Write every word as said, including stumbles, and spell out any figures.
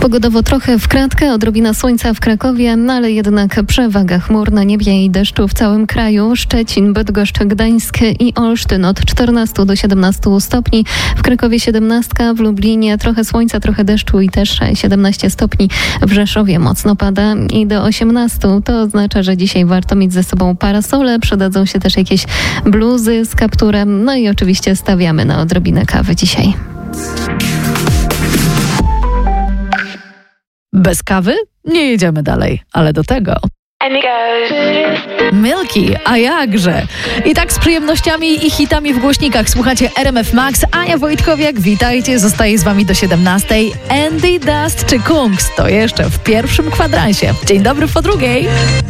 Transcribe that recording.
Pogodowo trochę w kratkę, odrobina słońca w Krakowie, no ale jednak przewaga chmur na niebie i deszczu w całym kraju. Szczecin, Bydgoszcz, Gdańsk i Olsztyn od czternastu do siedemnastu stopni. W Krakowie siedemnaście, w Lublinie trochę słońca, trochę deszczu i też siedemnaście stopni. W Rzeszowie mocno pada i do osiemnastu. To oznacza, że dzisiaj warto mieć ze sobą parasole, przydadzą się też jakieś bluzy z kapturem. No i oczywiście stawiamy na odrobinę kawy dzisiaj. Bez kawy nie jedziemy dalej, ale do tego Milky, a jakże? I tak z przyjemnościami i hitami w głośnikach słuchacie R M F Max. Ania Wojtkowiak, witajcie, zostaje z wami do siedemnastej. Andy Dust czy Kungs to jeszcze w pierwszym kwadransie. Dzień dobry po drugiej.